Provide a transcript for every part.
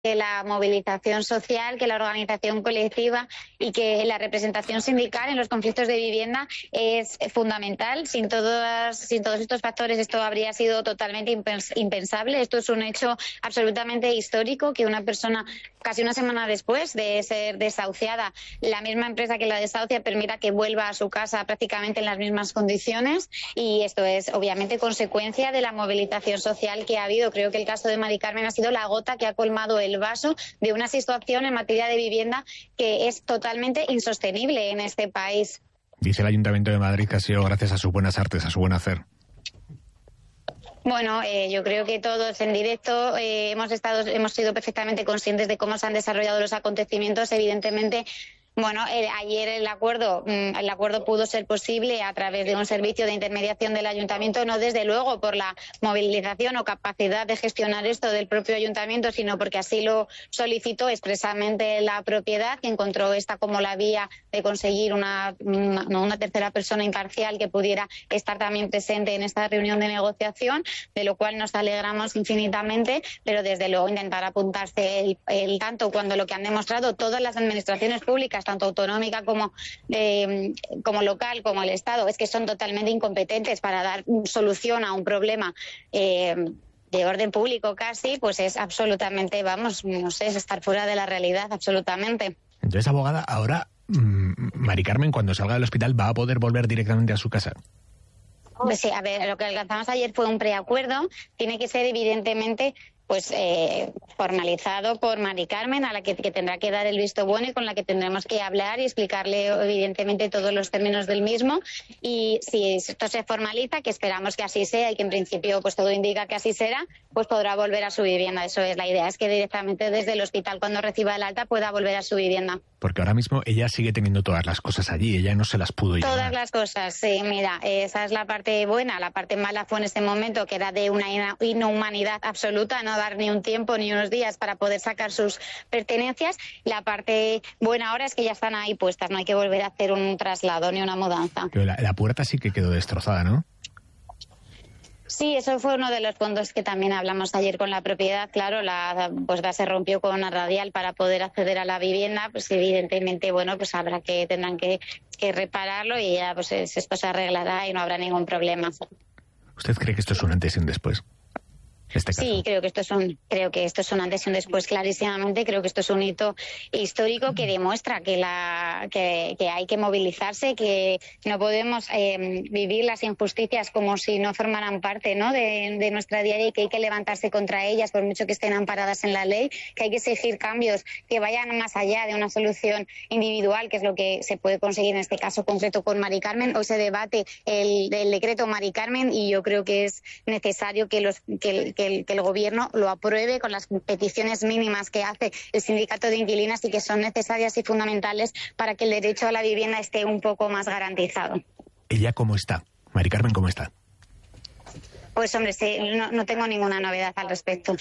que la movilización social, que la organización colectiva y que la representación sindical en los conflictos de vivienda es fundamental. Sin todos estos factores esto habría sido totalmente impensable. Esto es un hecho absolutamente histórico, que una persona casi una semana después de ser desahuciada, la misma empresa que la desahucia permita que vuelva a su casa prácticamente en las mismas condiciones, y esto es obviamente consecuencia de la movilización social que ha habido. Creo que el caso de Mari Carmen ha sido la gota que ha colmado el vaso de una situación en materia de vivienda que es totalmente insostenible en este país. Dice el Ayuntamiento de Madrid que ha sido gracias a sus buenas artes, a su buen hacer. Bueno, yo creo que todos en directo hemos sido perfectamente conscientes de cómo se han desarrollado los acontecimientos. Evidentemente, bueno, ayer el acuerdo pudo ser posible a través de un servicio de intermediación del Ayuntamiento, no desde luego por la movilización o capacidad de gestionar esto del propio Ayuntamiento, sino porque así lo solicitó expresamente la propiedad, que encontró esta como la vía de conseguir una tercera persona imparcial que pudiera estar también presente en esta reunión de negociación, de lo cual nos alegramos infinitamente, pero desde luego intentar apuntarse el tanto cuando lo que han demostrado todas las administraciones públicas, tanto autonómica como local, como el Estado, es que son totalmente incompetentes para dar solución a un problema de orden público casi, pues es absolutamente, no sé, es estar fuera de la realidad, absolutamente. Entonces, abogada, ahora Mari Carmen, cuando salga del hospital, ¿va a poder volver directamente a su casa? Pues sí, a ver, lo que alcanzamos ayer fue un preacuerdo, tiene que ser evidentemente formalizado por Mari Carmen, a la que tendrá que dar el visto bueno y con la que tendremos que hablar y explicarle evidentemente todos los términos del mismo, y si esto se formaliza, que esperamos que así sea y que en principio pues todo indica que así será, pues podrá volver a su vivienda. Eso es la idea, es que directamente desde el hospital, cuando reciba el alta, pueda volver a su vivienda. Porque ahora mismo ella sigue teniendo todas las cosas allí, ella no se las pudo llevar. Todas las cosas, sí, mira, esa es la parte buena. La parte mala fue en este momento que era de una inhumanidad absoluta, no dar ni un tiempo ni unos días para poder sacar sus pertenencias. La parte buena ahora es que ya están ahí puestas, no hay que volver a hacer un traslado ni una mudanza. Pero la puerta sí que quedó destrozada, ¿no? Sí, eso fue uno de los puntos que también hablamos ayer con la propiedad. Claro, la puerta se rompió con una radial para poder acceder a la vivienda. Pues evidentemente, bueno, pues tendrán que repararlo y ya pues esto se arreglará y no habrá ningún problema. ¿Usted cree que esto es un antes y un después? Sí, creo que esto es un antes y un después clarísimamente. Creo que esto es un hito histórico que demuestra que hay que movilizarse, que no podemos vivir las injusticias como si no formaran parte, ¿no?, de nuestra diaria, y que hay que levantarse contra ellas por mucho que estén amparadas en la ley, que hay que exigir cambios que vayan más allá de una solución individual, que es lo que se puede conseguir en este caso concreto con Mari Carmen. Hoy se debate el decreto Mari Carmen y yo creo que es necesario que el gobierno lo apruebe con las peticiones mínimas que hace el sindicato de inquilinas y que son necesarias y fundamentales para que el derecho a la vivienda esté un poco más garantizado. ¿Ella cómo está? Mari Carmen, ¿cómo está? Pues hombre, sí, no tengo ninguna novedad al respecto.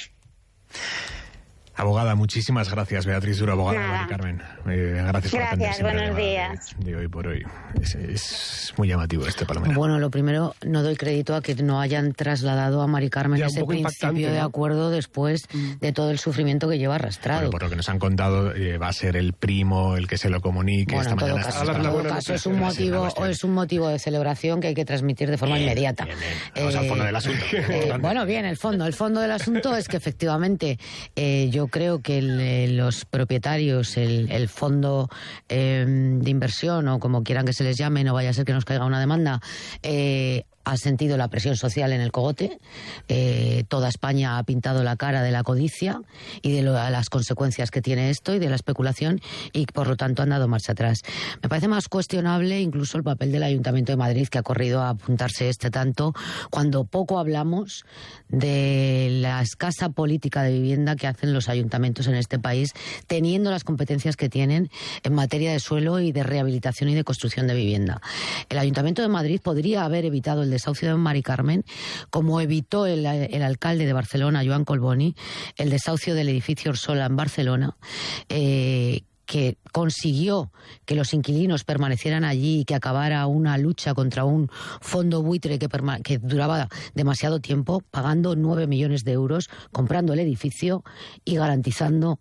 Abogada, muchísimas gracias, Beatriz Duro, abogada de Mari Carmen. Gracias por atender. Buenos días. De hoy por hoy. Es muy llamativo este Palomera. Bueno, lo primero, no doy crédito a que no hayan trasladado a Mari Carmen ese principio de acuerdo después de todo el sufrimiento que lleva arrastrado. Bueno, por lo que nos han contado, va a ser el primo el que se lo comunique. Bueno, esta mañana. En todo caso es un motivo de celebración que hay que transmitir de forma inmediata. Vamos al fondo del asunto. Bueno, bien, el fondo del asunto es que efectivamente yo creo que los propietarios, el fondo de inversión o como quieran que se les llame, no vaya a ser que nos caiga una demanda, ha sentido la presión social en el cogote. Toda España ha pintado la cara de la codicia y de las consecuencias que tiene esto y de la especulación, y por lo tanto han dado marcha atrás. Me parece más cuestionable incluso el papel del Ayuntamiento de Madrid, que ha corrido a apuntarse tanto, cuando poco hablamos de la escasa política de vivienda que hacen los ayuntamientos en este país, teniendo las competencias que tienen en materia de suelo y de rehabilitación y de construcción de vivienda. El Ayuntamiento de Madrid podría haber evitado el desahucio de Mari Carmen, como evitó el alcalde de Barcelona, Joan Collboni, el desahucio del edificio Orsola en Barcelona, que consiguió que los inquilinos permanecieran allí y que acabara una lucha contra un fondo buitre que duraba demasiado tiempo, pagando 9 millones de euros, comprando el edificio y garantizando